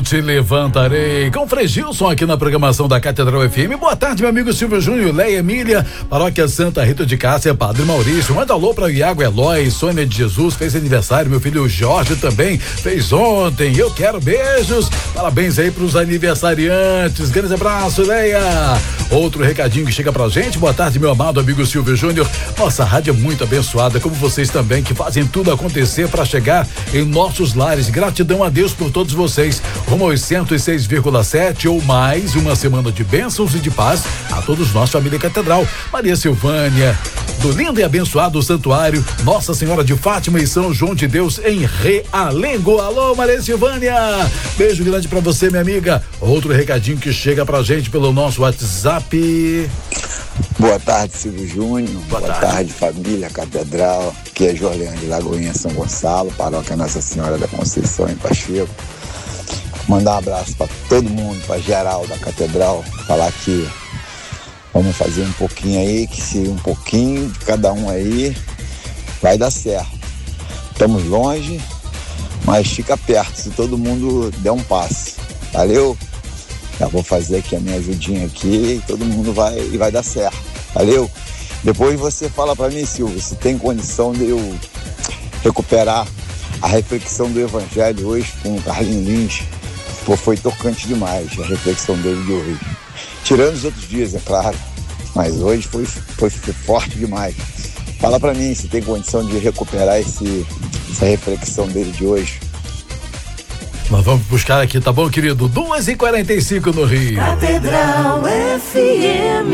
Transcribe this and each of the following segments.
te levantarei. Com Frei Gilson aqui na programação da Catedral FM. Boa tarde, meu amigo Silvio Júnior, Leia Emília, Paróquia Santa Rita de Cássia, Padre Maurício. Manda alô pra Iago Eloy, Sônia de Jesus, fez aniversário. Meu filho Jorge também fez ontem. Eu quero beijos. Parabéns aí pros aniversariantes. Grande abraço, Leia. Outro recadinho que chega pra gente. Boa tarde, meu amado amigo Silvio Júnior. Nossa rádio é muito abençoada, como vocês também, que fazem tudo acontecer para chegar em nossos lares. Gratidão a Deus por todos vocês. Rumo aos 106,7 ou mais, uma semana de bênçãos e de paz a todos nós, família Catedral. Maria Silvânia, do lindo e abençoado santuário Nossa Senhora de Fátima e São João de Deus em Realengo. Alô, Maria Silvânia, beijo grande pra você, minha amiga. Outro recadinho que chega pra gente pelo nosso WhatsApp. Boa tarde, Silvio Júnior. Boa tarde, família Catedral. Aqui é Jorleane de Lagoinha, São Gonçalo, paróquia Nossa Senhora da Conceição, em Pacheco. Mandar um abraço para todo mundo, para geral da Catedral. Falar que vamos fazer um pouquinho aí, que se um pouquinho de cada um aí vai dar certo. Estamos longe, mas fica perto, se todo mundo der um passo. Valeu? Já vou fazer aqui a minha ajudinha aqui e todo mundo vai dar certo. Valeu? Depois você fala para mim, Silvio, se tem condição de eu recuperar a reflexão do Evangelho hoje com o Carlinhos Lins. Pô, foi tocante demais a reflexão dele de hoje. Tirando os outros dias, é claro, mas hoje foi forte demais. Fala para mim se tem condição de recuperar essa reflexão dele de hoje. Nós vamos buscar aqui, tá bom, querido? 2h45 no Rio. Catedral FM.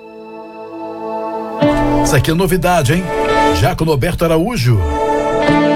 Isso aqui é novidade, hein? Jaco Noberto Araújo.